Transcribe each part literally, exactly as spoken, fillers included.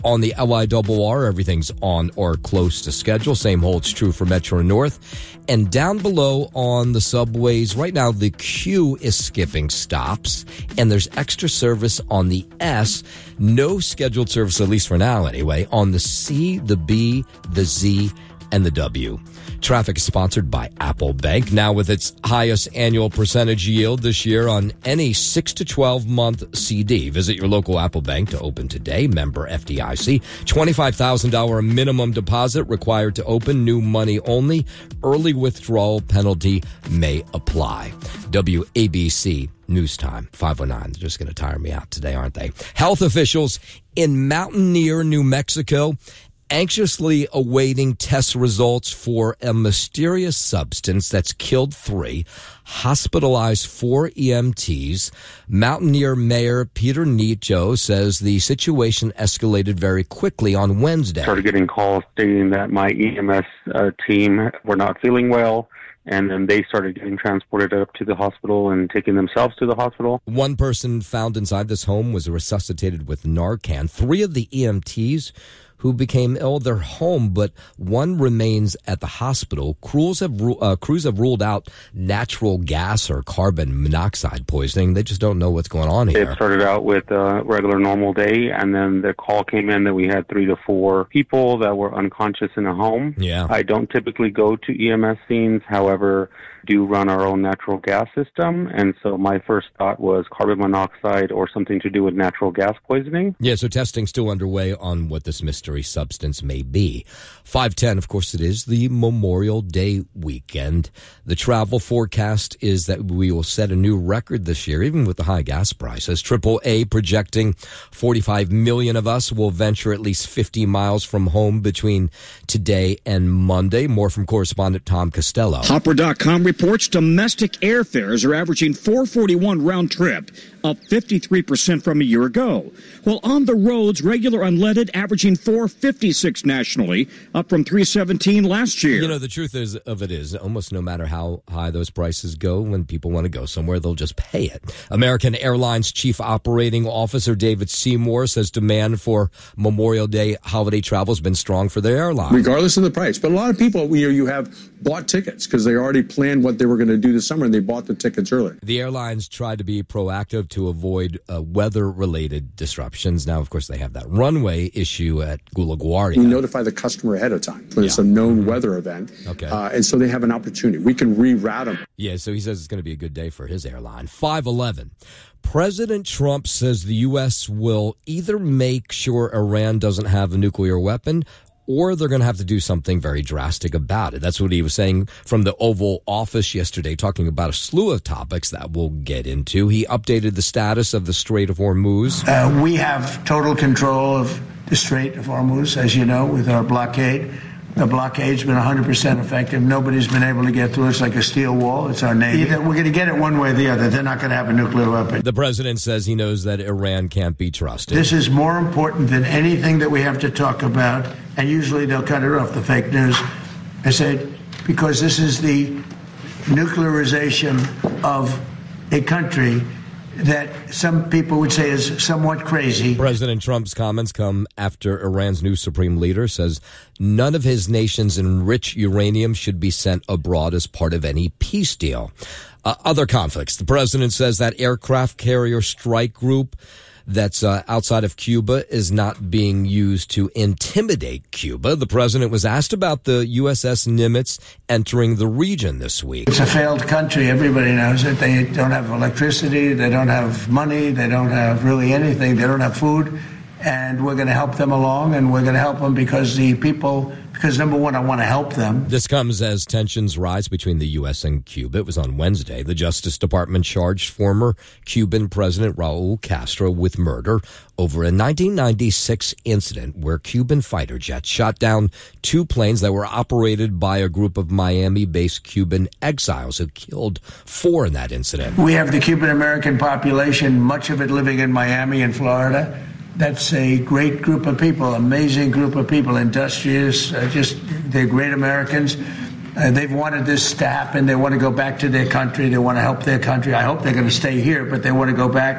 On the L I R R, everything's on or close to schedule. Same holds true for Metro North. And down below on the subways, right now the Q is skipping stops, and there's extra service on the S. No scheduled service, at least for now anyway, on the C, the B, the Z, and the W. Traffic is sponsored by Apple Bank, now with its highest annual percentage yield this year on any six to twelve month C D. Visit your local Apple Bank to open today. Member F D I C. twenty-five thousand dollars minimum deposit required to open. New money only. Early withdrawal penalty may apply. W A B C News Time, five oh nine. They're just going to tire me out today, aren't they? Health officials in Mountaineer, New Mexico, anxiously awaiting test results for a mysterious substance that's killed three, hospitalized four E M Ts. Mountaineer Mayor Peter Nieto says the situation escalated very quickly on Wednesday. Started getting calls stating that my E M S uh, team were not feeling well, and then they started getting transported up to the hospital and taking themselves to the hospital. One person found inside this home was resuscitated with Narcan. Three of the E M Ts who became ill, they're home, but one remains at the hospital. Crews have, uh, crews have ruled out natural gas or carbon monoxide poisoning. They just don't know what's going on here. It started out with a regular normal day, and then the call came in that we had three to four people that were unconscious in a home. Yeah. I don't typically go to E M S scenes, however, do run our own natural gas system, and so my first thought was carbon monoxide or something to do with natural gas poisoning. Yeah, so testing still underway on what this mystery substance may be. five ten, of course, it is the Memorial Day weekend. The travel forecast is that we will set a new record this year, even with the high gas prices. triple A projecting forty-five million of us will venture at least fifty miles from home between today and Monday. More from correspondent Tom Costello. Hopper dot com reports domestic airfares are averaging four forty-one round trip, up fifty-three percent from a year ago. While on the roads, regular unleaded averaging four fifty-six nationally, up from three seventeen last year. You know, the truth is of it is, almost no matter how high those prices go, when people want to go somewhere, they'll just pay it. American Airlines Chief Operating Officer David Seymour says demand for Memorial Day holiday travel has been strong for the airline. Regardless of the price. But a lot of people, you, you have bought tickets because they already planned what they were going to do this summer, and they bought the tickets earlier. The airlines tried to be proactive to avoid uh, weather-related disruptions. Now, of course, they have that runway issue at LaGuardia. We notify the customer ahead of time when yeah. it's a known weather event. Okay. Uh, and so they have an opportunity. We can reroute them. Yeah, so he says it's going to be a good day for his airline. five eleven. President Trump says the U S will either make sure Iran doesn't have a nuclear weapon, or they're going to have to do something very drastic about it. That's what he was saying from the Oval Office yesterday, talking about a slew of topics that we'll get into. He updated the status of the Strait of Hormuz. Uh, we have total control of the Strait of Hormuz, as you know, with our blockade. The blockade's been one hundred percent effective. Nobody's been able to get through. It's like a steel wall. It's our Navy. Either we're going to get it one way or the other. They're not going to have a nuclear weapon. The president says he knows that Iran can't be trusted. This is more important than anything that we have to talk about. And usually they'll cut it off, the fake news. I said, because this is the nuclearization of a country that some people would say is somewhat crazy. President Trump's comments come after Iran's new supreme leader says none of his nation's enriched uranium should be sent abroad as part of any peace deal. Uh, other conflicts. The president says that aircraft carrier strike group that's uh, outside of Cuba is not being used to intimidate Cuba. The president was asked about the U S S Nimitz entering the region this week. It's a failed country. Everybody knows it. They don't have electricity. They don't have money. They don't have really anything. They don't have food. And we're going to help them along, and we're going to help them because the people, because number one, I want to help them. This comes as tensions rise between the U S and Cuba. It was on Wednesday. The Justice Department charged former Cuban President Raul Castro with murder over a nineteen ninety-six incident where Cuban fighter jets shot down two planes that were operated by a group of Miami-based Cuban exiles who killed four in that incident. We have the Cuban-American population, much of it living in Miami and Florida. That's a great group of people, amazing group of people, industrious, uh, just they're great Americans. Uh, they've wanted this to happen. They want to go back to their country. They want to help their country. I hope they're going to stay here, but they want to go back.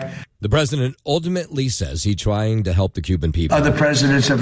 The president ultimately says he's trying to help the Cuban people. Other presidents have